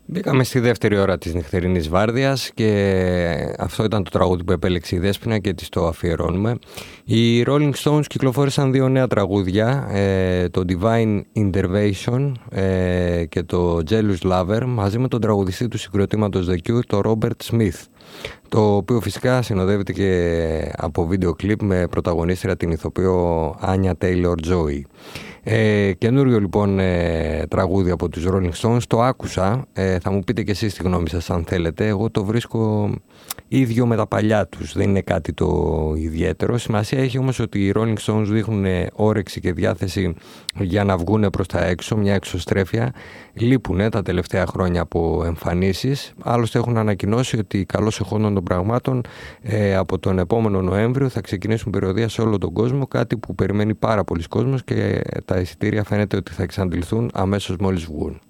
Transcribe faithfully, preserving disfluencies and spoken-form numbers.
Μπήκαμε στη δεύτερη ώρα της νυχτερινής βάρδιας και αυτό ήταν το τραγούδι που επέλεξε η Δέσποινα και της το αφιερώνουμε. Οι Rolling Stones κυκλοφόρησαν δύο νέα τραγούδια, ε, το Divine Intervention ε, και το Jealous Lover, μαζί με τον τραγουδιστή του συγκροτήματος The Cure, το Robert Smith, το οποίο φυσικά συνοδεύεται και από βίντεο κλιπ με πρωταγωνίστρια την ηθοποιό Άνια Taylor-Joy. Ε, καινούριο λοιπόν ε, τραγούδι από τους Rolling Stones, το άκουσα, ε, θα μου πείτε και εσείς τη γνώμη σας αν θέλετε. Εγώ το βρίσκω ίδιο με τα παλιά τους, δεν είναι κάτι το ιδιαίτερο. Σημασία έχει όμως ότι οι Rolling Stones δείχνουν όρεξη και διάθεση για να βγουν προς τα έξω, μια εξωστρέφεια. Λείπουνε τα τελευταία χρόνια από εμφανίσεις, άλλωστε έχουν ανακοινώσει ότι καλώς εχόντων των πραγμάτων ε, από τον επόμενο Νοέμβριο θα ξεκινήσουν περιοδεία σε όλο τον κόσμο, κάτι που περιμένει πάρα πολλοί κόσμος και τα εισιτήρια φαίνεται ότι θα εξαντληθούν αμέσως μόλις βγουν.